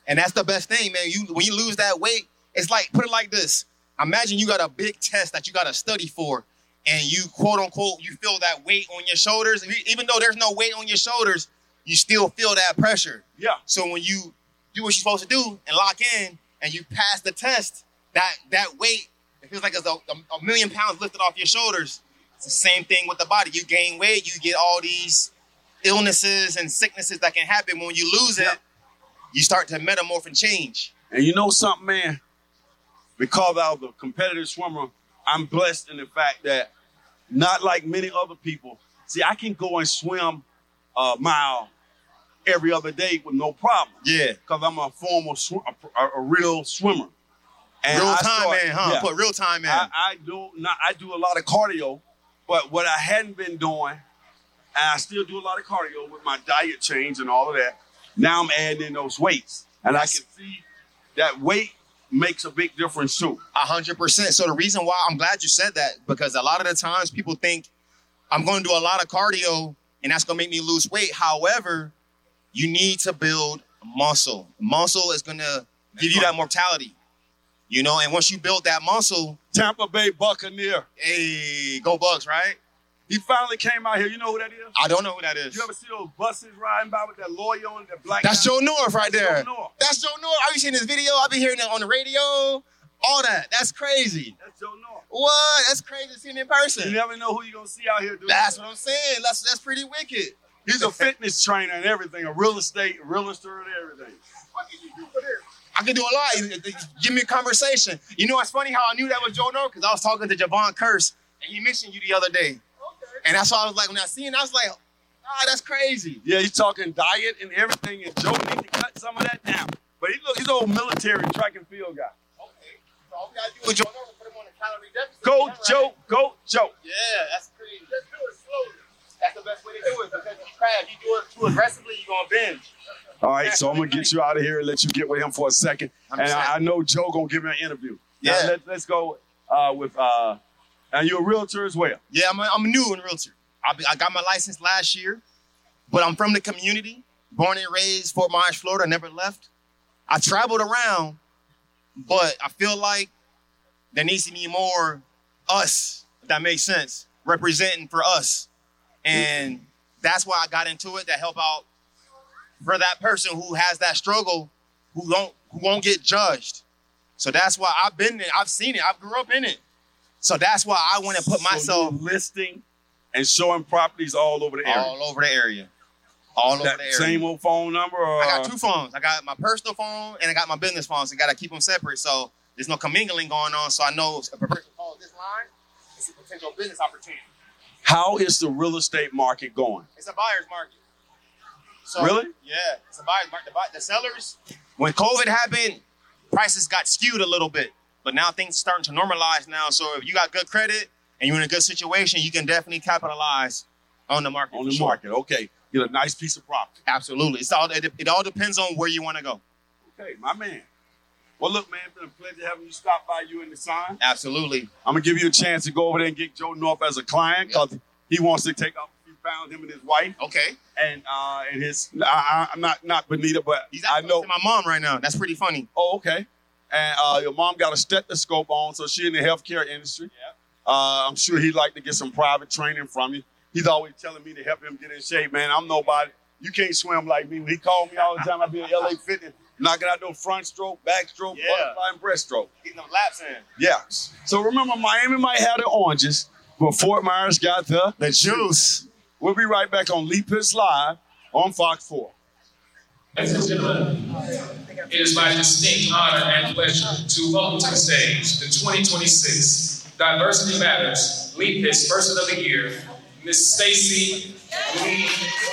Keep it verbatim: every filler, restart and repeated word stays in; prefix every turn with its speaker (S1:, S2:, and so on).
S1: And that's the best thing, man. You when you lose that weight, it's like, put it like this. Imagine you got a big test that you got to study for, and you, quote unquote, you feel that weight on your shoulders. Even though there's no weight on your shoulders, you still feel that pressure.
S2: Yeah.
S1: So when you do what you're supposed to do and lock in, and you pass the test, that that weight, it feels like it's a, a million pounds lifted off your shoulders. It's the same thing with the body. You gain weight, you get all these illnesses and sicknesses that can happen. When you lose it, yeah. you start to metamorph and change.
S2: And you know something, man? Because I was a competitive swimmer, I'm blessed in the fact that, not like many other people, see, I can go and swim a mile every other day with no problem.
S1: Yeah.
S2: Because I'm a former, sw- a, a, a real swimmer. And
S1: real
S2: I
S1: time
S2: start,
S1: man, huh?
S2: Yeah,
S1: Put real time in.
S2: I, I, do not, I do a lot of cardio, but what I hadn't been doing, and I still do a lot of cardio with my diet change and all of that, now I'm adding in those weights. And I can see that weight makes a big difference too.
S1: A hundred percent. So the reason why I'm glad you said that, because a lot of the times people think I'm going to do a lot of cardio and that's going to make me lose weight. However, you need to build muscle. Muscle is going to give you that mortality, you know, and once you build that muscle.
S2: Tampa Bay Buccaneer.
S1: Hey, go Bucks, right?
S2: He finally came out here. You know who that is?
S1: I don't know who that is.
S2: You ever see those buses riding by with that lawyer on that black
S1: That's
S2: guy?
S1: Joe North right there.
S2: Joe North.
S1: That's Joe North. I be seeing this video. I be hearing it on the radio. All that. That's crazy.
S2: That's Joe North.
S1: What? That's crazy to see him in person.
S2: You never know who you're going to see out here doing
S1: That's what I'm saying. That's that's pretty wicked.
S2: He's a fitness trainer and everything, a real estate, a real estate and everything. What can you do for this?
S1: I can do a lot. Give me a conversation. You know what's funny how I knew that was Joe North? Because I was talking to Javon Curse, and he mentioned you the other day. And that's why I was like, when I seen it, I was like, ah, that's crazy.
S2: Yeah, he's talking diet and everything, and Joe needs to cut some of that down. But he look, he's an old military track and field guy.
S1: Okay. So all we got to do is Joe North put him on a calorie deficit.
S2: Go, Joe,
S1: right?
S2: go, Joe.
S1: Yeah, that's crazy. Just do it slowly. That's the best way to do it, because you crash. You do it too aggressively, you're going to binge.
S2: All right, so I'm going to get you out of here and let you get with him for a second. And I, I know Joe going to give me an interview.
S1: Yeah.
S2: Now, let, let's go uh, with, uh, and you're a realtor as well.
S1: Yeah, I'm a, I'm a new in realtor. I, I got my license last year, but I'm from the community, born and raised Fort Myers, Florida, never left. I traveled around, but I feel like there needs to be more us, if that makes sense, representing for us. And that's why I got into it, to help out for that person who has that struggle, who don't who won't get judged. So that's why I've been there. I've seen it. I grew up in it. So that's why I want to put
S2: So
S1: myself
S2: you're listing and showing properties all over the area.
S1: all over the area. All over
S2: That
S1: the area.
S2: same old phone number? Or?
S1: I got two phones. I got my personal phone and I got my business phone. So I got to keep them separate. So there's no commingling going on. So I know if a person calls this line, it's a potential business opportunity.
S2: How is the real estate market going?
S1: It's a buyer's market. So,
S2: Really?
S1: Yeah, it's a buyer's market. The, buy- the sellers, when COVID happened, prices got skewed a little bit. But now things are starting to normalize now. So if you got good credit and you're in a good situation, you can definitely capitalize on the market.
S2: On the
S1: for sure.
S2: market, okay. Get a nice piece of property.
S1: Absolutely. It's all, it, it all depends on where you want to go.
S2: Okay, my man. Well, look, man, it's been a pleasure having you stop by you in the sign.
S1: Absolutely.
S2: I'm going to give you a chance to go over there and get Joe North as a client because yep. he wants to take off a few pounds, him and his wife.
S1: Okay.
S2: And uh, and his, I, I, I'm not, not Benita, but
S1: He's
S2: I know.
S1: my mom right now. That's pretty funny.
S2: Oh, okay. And uh, your mom got a stethoscope on, so she's in the healthcare industry.
S1: Yeah.
S2: Uh, I'm sure he'd like to get some private training from you. He's always telling me to help him get in shape, man. I'm nobody. You can't swim like me. When he called me all the time, I'd be at L A Fitness, knocking out those front stroke, back stroke,
S1: Yeah.
S2: butterfly, and breaststroke.
S1: Getting them laps in.
S2: Yeah. So remember, Miami might have the oranges, but Fort Myers got the,
S1: The juice.
S2: We'll be right back on Lee Pitts Live on Fox four.
S3: Ladies and gentlemen, it is my distinct honor and pleasure to welcome to the stage the twenty twenty-six Diversity Matters Lee Pitts Person of the Year, Miss Stacey Lee